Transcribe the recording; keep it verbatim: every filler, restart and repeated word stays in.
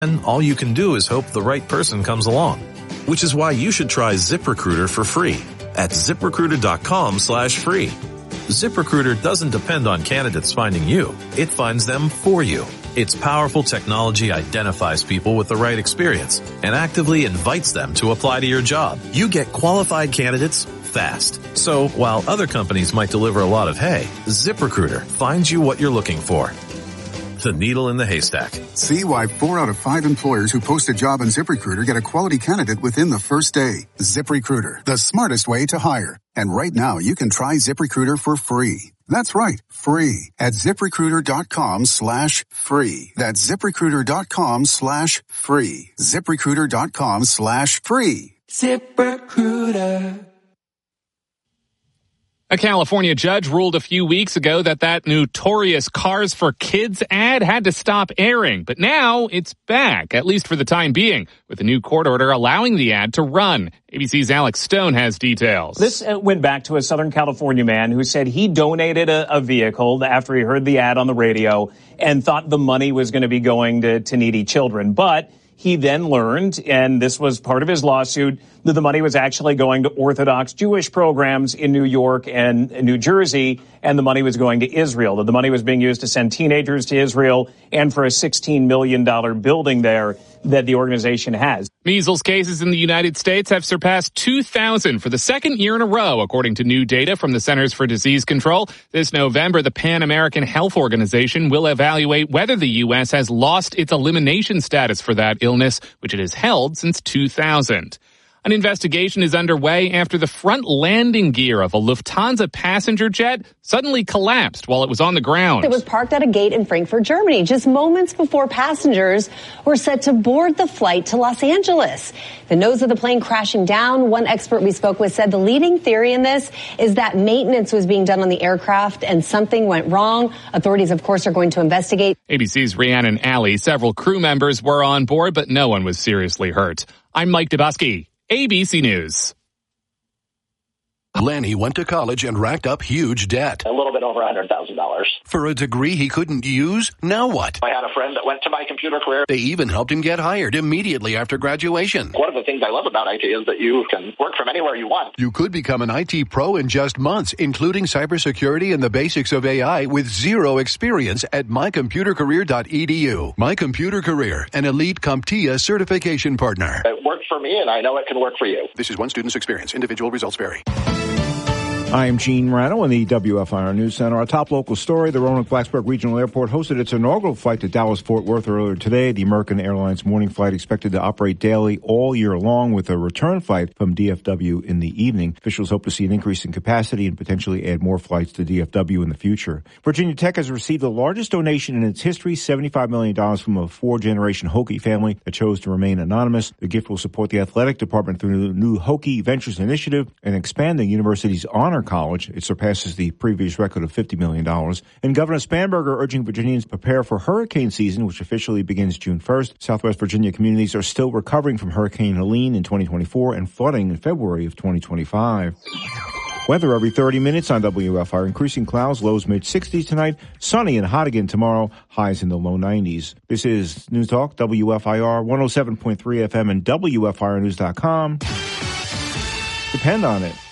And all you can do is hope the right person comes along. Which is why you should try ZipRecruiter for free at ZipRecruiter.com slash free. ZipRecruiter doesn't depend on candidates finding you. It finds them for you. Its powerful technology identifies people with the right experience and actively invites them to apply to your job. You get qualified candidates fast. So while other companies might deliver a lot of hay, ZipRecruiter finds you what you're looking for. The needle in the haystack. See why four out of five employers who post a job on ZipRecruiter get a quality candidate within the first day. ZipRecruiter, the smartest way to hire. And right now, you can try ZipRecruiter for free. That's right, free at ZipRecruiter.com slash free. That's ZipRecruiter.com slash free. ZipRecruiter.com slash free. ZipRecruiter. A California judge ruled a few weeks ago that that notorious Cars for Kids ad had to stop airing. But now it's back, at least for the time being, with a new court order allowing the ad to run. A B C's Alex Stone has details. This uh, went back to a Southern California man who said he donated a, a vehicle after he heard the ad on the radio and thought the money was going to be going to, to needy children. But he then learned, and this was part of his lawsuit, that the money was actually going to Orthodox Jewish programs in New York and New Jersey, and the money was going to Israel. That the money was being used to send teenagers to Israel and for a sixteen million dollars building there that the organization has. Measles cases in the United States have surpassed two thousand for the second year in a row, according to new data from the Centers for Disease Control. This November, the Pan American Health Organization will evaluate whether the U S has lost its elimination status for that illness, which it has held since two thousand. An investigation is underway after the front landing gear of a Lufthansa passenger jet suddenly collapsed while it was on the ground. It was parked at a gate in Frankfurt, Germany, just moments before passengers were set to board the flight to Los Angeles. The nose of the plane crashing down. One expert we spoke with said the leading theory in this is that maintenance was being done on the aircraft and something went wrong. Authorities, of course, are going to investigate. A B C's Rhiannon Alley. Several crew members were on board, but no one was seriously hurt. I'm Mike Dubusky, A B C News. Lenny went to college and racked up huge debt. A little bit over one hundred thousand dollars. For a degree he couldn't use? Now what? I had a friend that went to my computer career. They even helped him get hired immediately after graduation. One of the things I love about I T is that you can work from anywhere you want. You could become an I T pro in just months, including cybersecurity and the basics of A I with zero experience at my computer career dot e d u. My Computer Career, an elite CompTIA certification partner. It worked for me, and I know it can work for you. This is one student's experience. Individual results vary. I am Gene Rano in the W F I R News Center. Our top local story, the Roanoke-Blacksburg Regional Airport hosted its inaugural flight to Dallas-Fort Worth earlier today. The American Airlines morning flight expected to operate daily all year long with a return flight from D F W in the evening. Officials hope to see an increase in capacity and potentially add more flights to D F W in the future. Virginia Tech has received the largest donation in its history, seventy-five million dollars from a four-generation Hokie family that chose to remain anonymous. The gift will support the athletic department through the new Hokie Ventures Initiative and expand the university's honor college. It surpasses the previous record of fifty million dollars. And Governor Spanberger urging Virginians to prepare for hurricane season, which officially begins June first. Southwest Virginia communities are still recovering from Hurricane Helene in twenty twenty-four and flooding in February of twenty twenty-five. Weather every thirty minutes on W F I R. Increasing clouds, lows mid sixties tonight. Sunny and hot again tomorrow, highs in the low nineties. This is News Talk, W F I R, one oh seven point three F M and W F I R news dot com. Depend on it.